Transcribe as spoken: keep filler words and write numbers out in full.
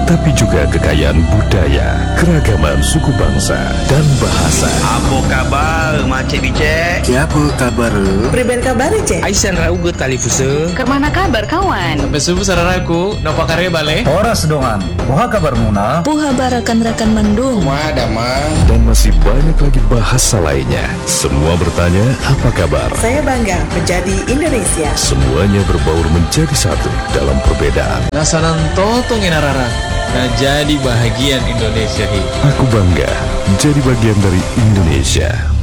tapi juga kekayaan budaya, keragaman suku bangsa, dan bahasa. Apa kabar, Macik Bicek? Siapa kabar? Priben kabar, Cek? Aisan raugut kali fuse. Kemana kabar, kawan? Sampai subuh sararaku, napa karya bale? Horas dongan, poha kabar muna? Puha barakan-rakan mendung. Madamang. Dan masih banyak lagi bahasa lainnya. Semua bertanya, apa kabar? Saya bangga menjadi Indonesia. Semuanya berbaur menjadi satu dalam perbedaan. Nasanan totong inarara. Nah jadi bahagian Indonesia hi. Aku bangga menjadi bagian dari Indonesia.